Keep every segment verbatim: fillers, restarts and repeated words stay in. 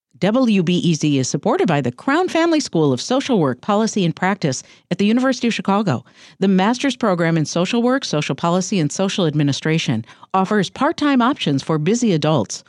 W B E Z is supported by the Crown Family School of Social Work, Policy, and Practice at the University of Chicago. The master's program in social work, social policy, and social administration offers part-time options for busy adults.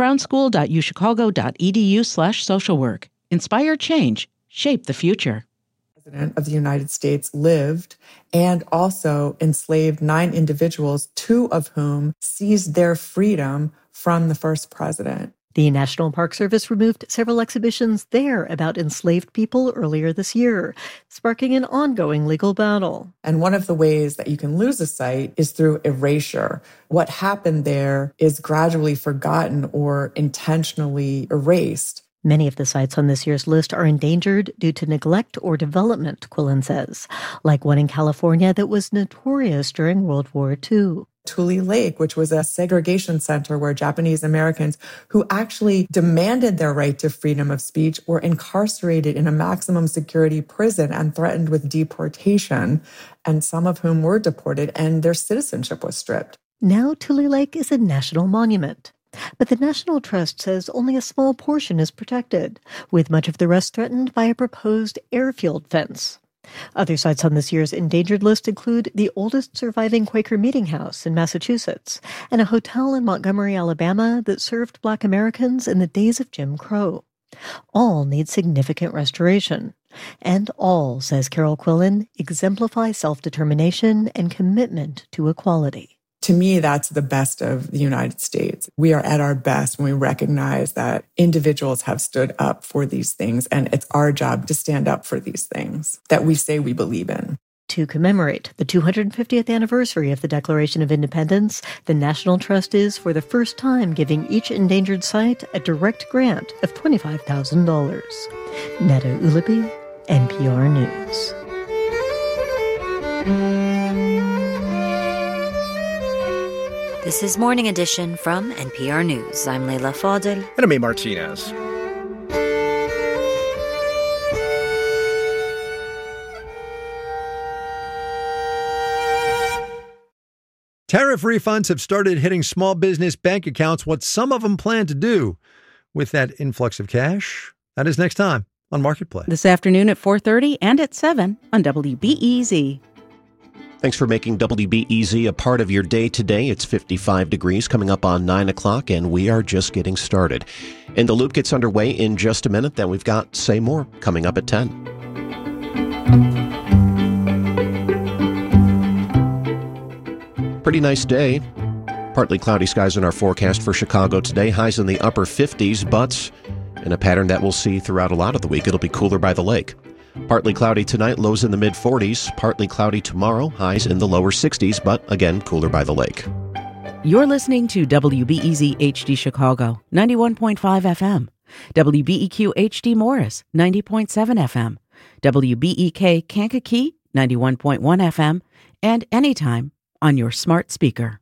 crownschool.uchicago.edu slash social work. Inspire change. Shape the future. President of the United States lived and also enslaved nine individuals, two of whom seized their freedom from the first president. The National Park Service removed several exhibitions there about enslaved people earlier this year, sparking an ongoing legal battle. And one of the ways that you can lose a site is through erasure. What happened there is gradually forgotten or intentionally erased. Many of the sites on this year's list are endangered due to neglect or development, Quillen says, like one in California that was notorious during World War Two. Tule Lake, which was a segregation center where Japanese Americans who actually demanded their right to freedom of speech were incarcerated in a maximum security prison and threatened with deportation, and some of whom were deported and their citizenship was stripped. Now Tule Lake is a national monument. But the National Trust says only a small portion is protected, with much of the rest threatened by a proposed airfield fence. Other sites on this year's endangered list include the oldest surviving Quaker Meeting House in Massachusetts and a hotel in Montgomery, Alabama that served Black Americans in the days of Jim Crow. All need significant restoration. And all, says Carol Quillen, exemplify self-determination and commitment to equality. To me, that's the best of the United States. We are at our best when we recognize that individuals have stood up for these things, and it's our job to stand up for these things that we say we believe in. To commemorate the two hundred fiftieth anniversary of the Declaration of Independence, the National Trust is, for the first time, giving each endangered site a direct grant of twenty-five thousand dollars. Netta Ulaby, N P R News. This is Morning Edition from N P R News. I'm Leila Fadel. And I'm A. Martinez. Tariff refunds have started hitting small business bank accounts, what some of them plan to do with that influx of cash. That is next time on Marketplace. This afternoon at four thirty and at seven on W B E Z. Thanks for making W B E Z a part of your day today. It's fifty-five degrees coming up on nine o'clock, and we are just getting started. And the Loop gets underway in just a minute. Then we've got Say More coming up at ten. Pretty nice day. Partly cloudy skies in our forecast for Chicago today. Highs in the upper fifties, but in a pattern that we'll see throughout a lot of the week, it'll be cooler by the lake. Partly cloudy tonight, lows in the mid-forties. Partly cloudy tomorrow, highs in the lower sixties, but again, cooler by the lake. You're listening to W B E Z H D Chicago, ninety-one point five F M. W B E Q H D Morris, ninety point seven F M. W B E K Kankakee, ninety-one point one F M. And anytime on your smart speaker.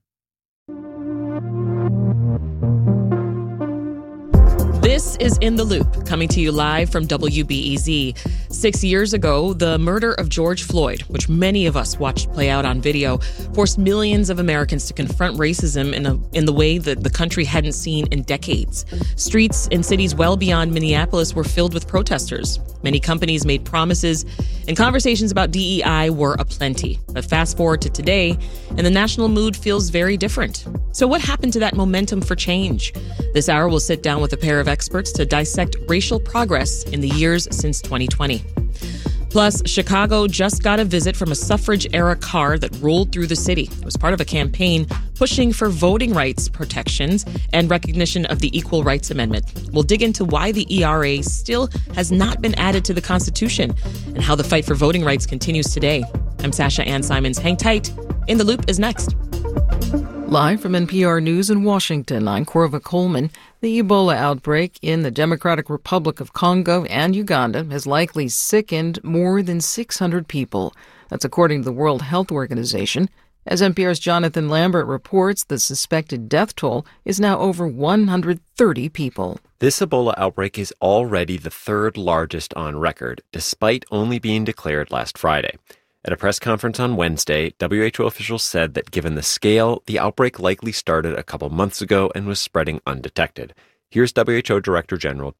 This is In the Loop, coming to you live from W B E Z. Six years ago, the murder of George Floyd, which many of us watched play out on video, forced millions of Americans to confront racism in a in the way that the country hadn't seen in decades. Streets in cities well beyond Minneapolis were filled with protesters. Many companies made promises, and conversations about D E I were aplenty. But fast forward to today, and the national mood feels very different. So what happened to that momentum for change? This hour, we'll sit down with a pair of experts to dissect racial progress in the years since twenty twenty. Plus, Chicago just got a visit from a suffrage-era car that rolled through the city. It was part of a campaign pushing for voting rights protections and recognition of the Equal Rights Amendment. We'll dig into why the E R A still has not been added to the Constitution and how the fight for voting rights continues today. I'm Sasha Ann Simons. Hang tight. In the Loop is next. Live from N P R News in Washington, I'm Corva Coleman. The Ebola outbreak in the Democratic Republic of Congo and Uganda has likely sickened more than six hundred people. That's according to the World Health Organization. As N P R's Jonathan Lambert reports, the suspected death toll is now over one hundred thirty people. This Ebola outbreak is already the third largest on record, despite only being declared last Friday. At a press conference on Wednesday, W H O officials said that given the scale, the outbreak likely started a couple months ago and was spreading undetected. Here's W H O Director General